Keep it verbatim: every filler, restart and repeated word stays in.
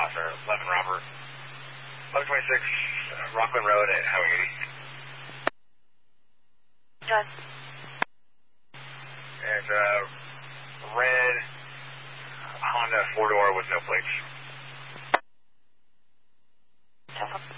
or eleven Robert. eleven twenty-six uh, Rockland Road at Highway eighty. Done. And uh, red Honda four-door with no plates. Temple.